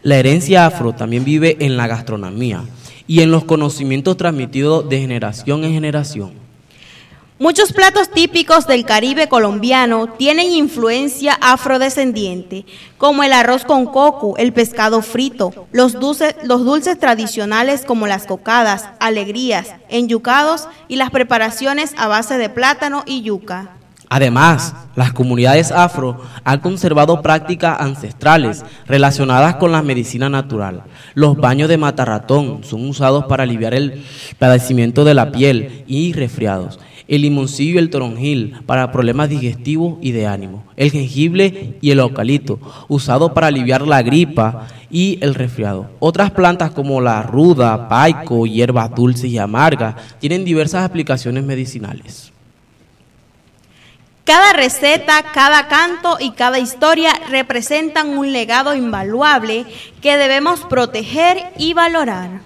La herencia afro también vive en la gastronomía y en los conocimientos transmitidos de generación en generación. Muchos platos típicos del Caribe colombiano tienen influencia afrodescendiente, como el arroz con coco, el pescado frito, los dulces tradicionales como las cocadas, alegrías, enyucados y las preparaciones a base de plátano y yuca. Además, las comunidades afro han conservado prácticas ancestrales relacionadas con la medicina natural. Los baños de mata-ratón son usados para aliviar el padecimiento de la piel y resfriados. El limoncillo y el toronjil para problemas digestivos y de ánimo. El jengibre y el eucalipto, usados para aliviar la gripa y el resfriado. Otras plantas como la ruda, paico, hierbas dulces y amargas, tienen diversas aplicaciones medicinales. Cada receta, cada canto y cada historia representan un legado invaluable que debemos proteger y valorar.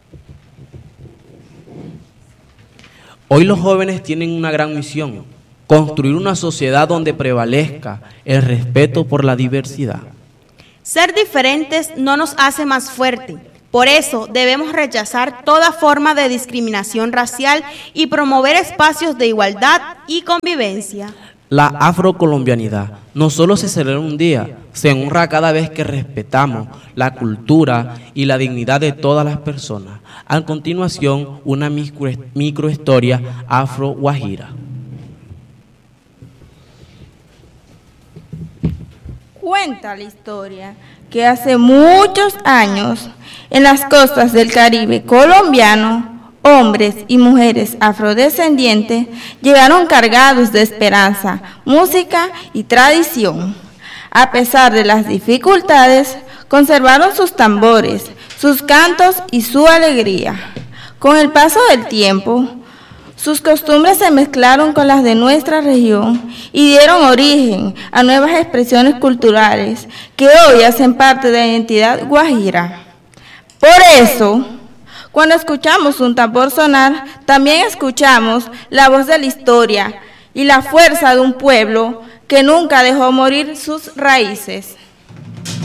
Hoy los jóvenes tienen una gran misión: construir una sociedad donde prevalezca el respeto por la diversidad. Ser diferentes no nos hace más fuertes. Por eso debemos rechazar toda forma de discriminación racial y promover espacios de igualdad y convivencia. La afrocolombianidad no solo se celebra un día, se honra cada vez que respetamos la cultura y la dignidad de todas las personas. A continuación, una microhistoria afro-guajira. Cuenta la historia que hace muchos años, en las costas del Caribe colombiano, hombres y mujeres afrodescendientes llegaron cargados de esperanza, música y tradición. A pesar de las dificultades, conservaron sus tambores, sus cantos y su alegría. Con el paso del tiempo, sus costumbres se mezclaron con las de nuestra región y dieron origen a nuevas expresiones culturales que hoy hacen parte de la identidad guajira. Por eso, cuando escuchamos un tambor sonar, también escuchamos la voz de la historia y la fuerza de un pueblo que nunca dejó morir sus raíces.